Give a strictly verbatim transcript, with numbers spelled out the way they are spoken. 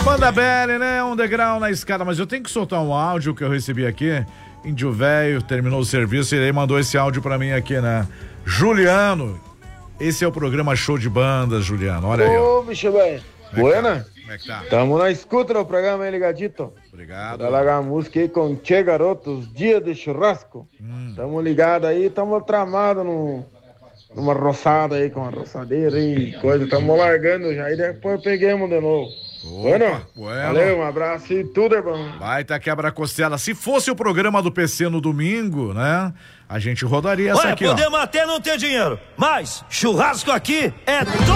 Banda Belly, né? Um degrau na escada, mas eu tenho que soltar um áudio que eu recebi aqui. Índio Velho terminou o serviço e ele mandou esse áudio pra mim aqui, né? Juliano, esse é o programa Show de Bandas, Juliano, olha aí. Ô, bicho velho, buena? Como é que tá? Tamo na escuta do programa aí, ligadito. Obrigado. Vou largar a música aí com Che Garotos, Dia de Churrasco. Hum. Tamo ligado aí, tamo tramado no, numa roçada aí, com uma roçadeira e coisa. Tamo largando já, e depois pegamos de novo. Bueno, bueno, valeu, um abraço e tudo é bom. Vai tá quebra-costela. Se fosse o programa do P C no domingo, né? A gente rodaria essa Olha, aqui, podemos ó. até não ter dinheiro, mas churrasco aqui é tudo.